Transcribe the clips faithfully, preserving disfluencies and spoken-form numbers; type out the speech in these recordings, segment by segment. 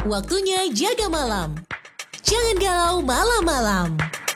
Waktunya jaga malam. Jangan galau malam-malam.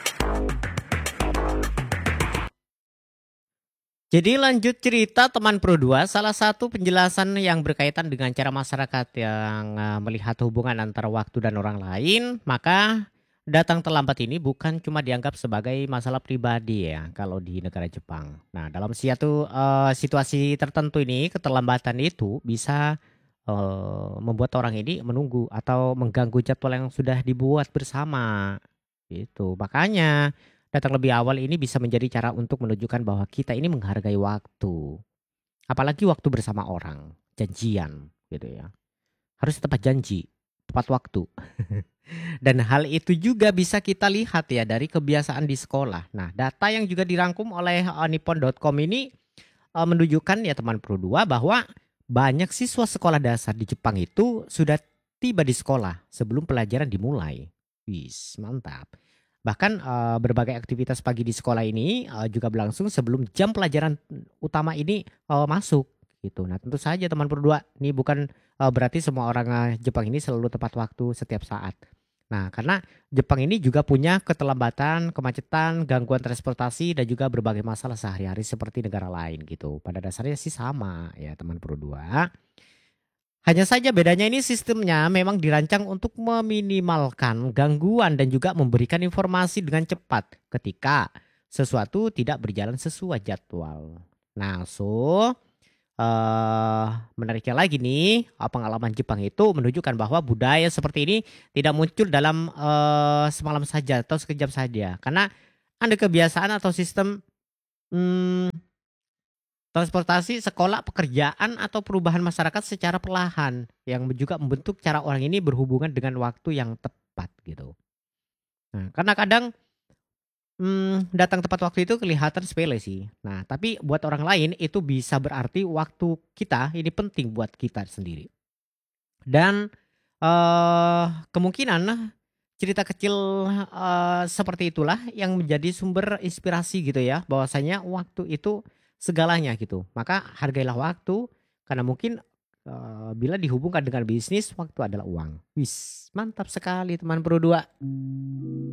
Jadi lanjut cerita teman Pro dua, salah satu penjelasan yang berkaitan dengan cara masyarakat yang eh, melihat hubungan antara waktu dan orang lain, maka datang terlambat ini bukan cuma dianggap sebagai masalah pribadi ya kalau di negara Jepang. Nah, dalam suatu eh, situasi tertentu ini keterlambatan itu bisa eh, membuat orang ini menunggu atau mengganggu jadwal yang sudah dibuat bersama. Gitu. Makanya datang lebih awal ini bisa menjadi cara untuk menunjukkan bahwa kita ini menghargai waktu. Apalagi waktu bersama orang, janjian gitu ya. Harus tepat janji, tepat waktu. Dan hal itu juga bisa kita lihat ya dari kebiasaan di sekolah. Nah, data yang juga dirangkum oleh eh, nippon dot com ini eh, menunjukkan ya teman Pro dua bahwa banyak siswa sekolah dasar di Jepang itu sudah tiba di sekolah sebelum pelajaran dimulai. Wis, mantap. Bahkan eh, berbagai aktivitas pagi di sekolah ini eh, juga berlangsung sebelum jam pelajaran utama ini eh, masuk gitu. Nah, tentu saja teman berdua, ini bukan eh, berarti semua orang eh, Jepang ini selalu tepat waktu setiap saat. Nah, karena Jepang ini juga punya keterlambatan, kemacetan, gangguan transportasi dan juga berbagai masalah sehari-hari seperti negara lain gitu. Pada dasarnya sih sama ya teman berdua. Hanya saja bedanya ini sistemnya memang dirancang untuk meminimalkan gangguan dan juga memberikan informasi dengan cepat ketika sesuatu tidak berjalan sesuai jadwal. Nah, so eh menariknya lagi nih, eh, pengalaman Jepang itu menunjukkan bahwa budaya seperti ini tidak muncul dalam eh, semalam saja atau sekejap saja, karena ada kebiasaan atau sistem hmm, transportasi, sekolah, pekerjaan, atau perubahan masyarakat secara perlahan yang juga membentuk cara orang ini berhubungan dengan waktu yang tepat gitu. Nah, karena kadang hmm, datang tepat waktu itu kelihatan sepele sih. Nah, tapi buat orang lain itu bisa berarti waktu kita ini penting buat kita sendiri. Dan eh kemungkinan cerita kecil eh, seperti itulah yang menjadi sumber inspirasi gitu ya, bahwasanya waktu itu segalanya gitu. Maka hargailah waktu karena mungkin eh, bila dihubungkan dengan bisnis, waktu adalah uang. Wis, mantap sekali teman Pro dua.